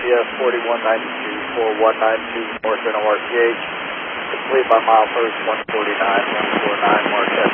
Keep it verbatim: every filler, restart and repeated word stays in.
S forty-one ninety-two for one nine two North N O R C H. Complete by mile first one forty-nine one four nine Marquette.